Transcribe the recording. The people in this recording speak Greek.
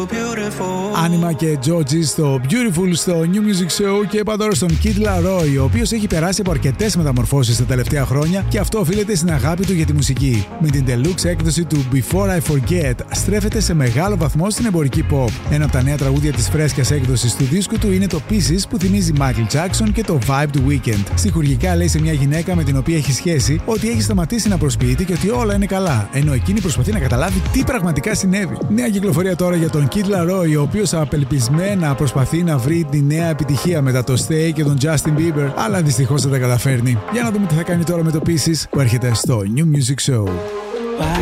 Άνιμα και Τζότζι στο Beautiful στο New Music Show και είπα τώρα στον Kid Laroi, ο οποίος έχει περάσει από αρκετές μεταμορφώσεις τα τελευταία χρόνια και αυτό οφείλεται στην αγάπη του για τη μουσική. Με την deluxe έκδοση του Before I Forget στρέφεται σε μεγάλο βαθμό στην εμπορική pop. Ένα από τα νέα τραγούδια της φρέσκιας έκδοσης του δίσκου του είναι το Pieces που θυμίζει Michael Jackson και το vibe του Weekend. Στιχουργικά λέει σε μια γυναίκα με την οποία έχει σχέση ότι έχει σταματήσει να προσποιείται και ότι όλα είναι καλά, ενώ εκείνη προσπαθεί να καταλάβει τι πραγματικά συνέβη. Νέα κυκλοφορία τώρα για τον Kid Laroi, ο οποίος απελπισμένα προσπαθεί να βρει τη νέα επιτυχία μετά το Stay και τον Justin Bieber, αλλά δυστυχώς δεν τα καταφέρνει. Για να δούμε τι θα κάνει τώρα με το Pieces που έρχεται στο New Music Show.